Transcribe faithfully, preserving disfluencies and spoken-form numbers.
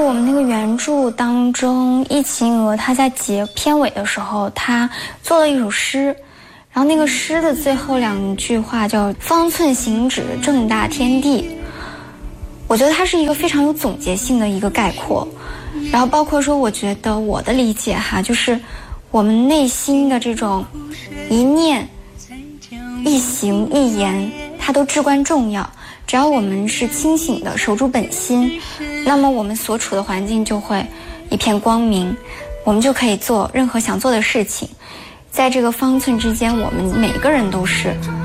我们那个原著当中，易秦娥她在结片尾的时候，她做了一首诗，然后那个诗的最后两句话叫“方寸行止，正大天地”。我觉得它是一个非常有总结性的一个概括，然后包括说，我觉得我的理解哈，就是我们内心的这种一念、一行、一言，它都至关重要。只要我们是清醒的，守住本心，那么我们所处的环境就会一片光明，我们就可以做任何想做的事情。在这个方寸之间，我们每个人都是